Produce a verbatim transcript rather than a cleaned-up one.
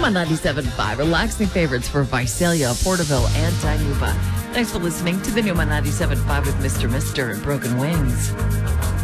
Numa ninety-seven point five. Relaxing favorites for Visalia, Porterville, and Dinuba. Thanks for listening to the Numa ninety-seven point five with Mister Mister and Broken Wings.